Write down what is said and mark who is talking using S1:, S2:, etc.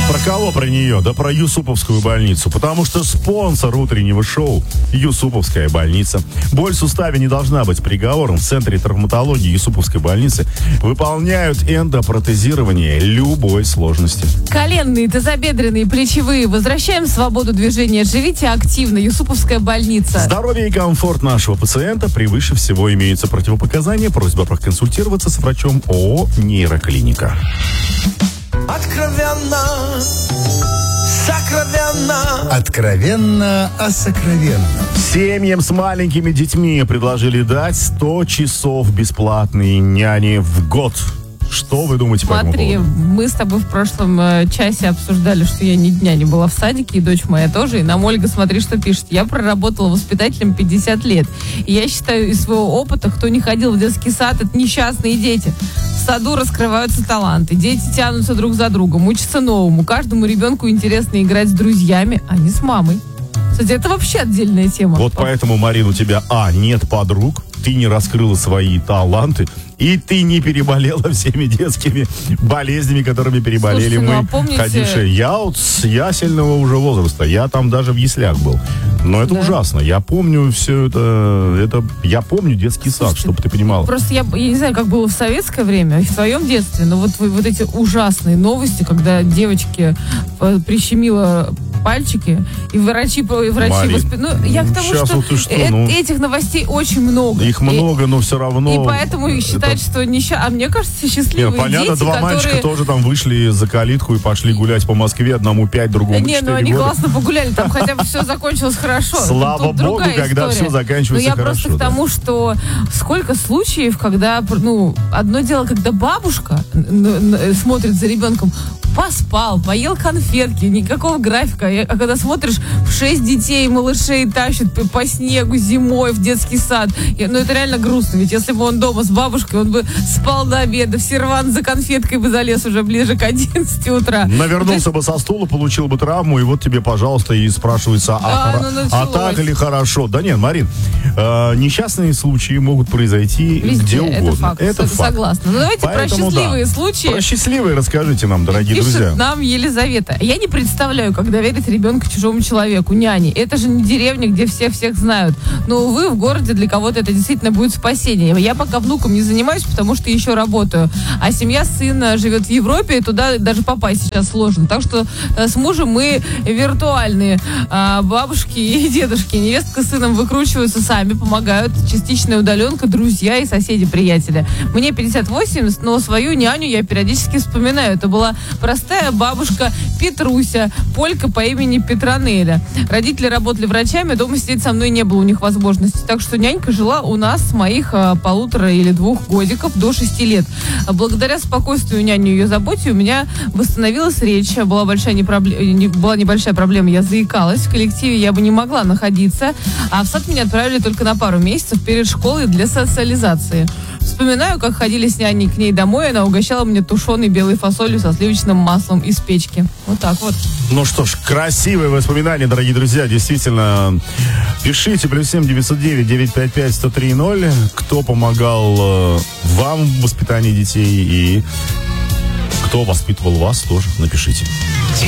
S1: Про кого про нее? Да про Юсуповскую больницу. Потому что спонсор утреннего шоу — Юсуповская больница. Боль в суставе не должна быть приговором. В Центре травматологии Юсуповской больницы выполняют эндопротезирование любой сложности.
S2: Коленные, тазобедренные, плечевые. Возвращаем свободу движения. Живите активно. Юсуповская больница.
S1: Здоровье и комфорт нашего пациента превыше всего. Имеются противопоказания. Просьба проконсультироваться с врачом ООО «Нейроклиника».
S3: Откровенно, сокровенно.
S4: Откровенно о сокровенном.
S1: Семьям с маленькими детьми предложили дать 100 часов бесплатной няни в год. Что вы думаете по этому
S2: Смотри,
S1: поводу?
S2: мы с тобой в прошлом часе обсуждали, что я ни дня не была в садике, и дочь моя тоже. И нам Ольга, смотри, что пишет. Я проработала воспитателем 50 лет. И я считаю, из своего опыта, кто не ходил в детский сад, это несчастные дети. В саду раскрываются таланты. Дети тянутся друг за другом, учатся новому. Каждому ребенку интересно играть с друзьями, а не с мамой. Кстати, это вообще отдельная тема.
S1: Вот поэтому, Марин, у тебя, нет подруг, ты не раскрыла свои таланты, и ты не переболела всеми детскими болезнями, которыми переболели.
S2: Слушайте,
S1: мы,
S2: помните...
S1: ходившие. Я вот с ясельного уже возраста, я там даже в яслях был. Но это ужасно. Я помню все это я помню детский сад, чтобы ты понимал.
S2: Просто я не знаю, как было в советское время, в твоем детстве, но вот эти ужасные новости, когда девочки прищемило пальчики, и врачи
S1: Марин,
S2: я к тому,
S1: сейчас
S2: что,
S1: вот ты что,
S2: этих новостей очень много.
S1: Их много, но все равно.
S2: И поэтому считать, что а мне кажется, счастливые
S1: понятно,
S2: дети,
S1: два мальчика тоже там вышли за калитку и пошли гулять по Москве, одному 5, другому 4 года.
S2: они классно погуляли, там хотя бы все закончилось хорошо.
S1: Слава Богу, когда все заканчивается хорошо.
S2: Но я просто к тому, что сколько случаев, когда, одно дело, когда бабушка смотрит за ребенком, поспал, поел конфетки, никакого графика. А когда смотришь, 6 детей, малышей тащат по снегу зимой в детский сад. Это реально грустно. Ведь если бы он дома с бабушкой, он бы спал до обеда, в сервант за конфеткой бы залез уже ближе к 11 утра.
S1: Навернулся бы со стула, получил бы травму, и вот тебе, пожалуйста, и спрашивается, а так ли хорошо? Да нет, Марин, несчастные случаи могут произойти
S2: везде,
S1: где угодно.
S2: Это факт. Согласна. Но давайте
S1: поэтому,
S2: про счастливые случаи.
S1: Про счастливые расскажите нам, дорогие друзья.
S2: Пишет нам Елизавета. Я не представляю, как доверить ребенка чужому человеку, няне. Это же не деревня, где все всех знают. Но, увы, в городе для кого-то это действительно будет спасение. Я пока внуком не занимаюсь, потому что еще работаю. А семья сына живет в Европе, и туда даже попасть сейчас сложно. Так что с мужем мы виртуальные. Бабушки и дедушки. Невестка с сыном выкручиваются сами, помогают. Частичная удаленка, друзья и соседи-приятели. Мне 58, но свою няню я периодически вспоминаю. Это была простая бабушка Петруся, полька по имени Петронеля. Родители работали врачами, дома сидеть со мной не было у них возможности. Так что нянька жила у нас с моих 1,5 или 2 годиков до 6 лет. Благодаря спокойствию няни и ее заботе у меня восстановилась речь. Была небольшая проблема, я заикалась. В коллективе я бы не могла находиться. А в сад меня отправили только на пару месяцев перед школой для социализации. Вспоминаю, как ходили с няней к ней домой, она угощала мне тушеной белой фасолью со сливочным маслом из печки. Вот так вот.
S1: Ну что ж, красивые воспоминания, дорогие друзья. Действительно, пишите +7 909 955 1030. Кто помогал вам в воспитании детей и кто воспитывал вас, тоже напишите.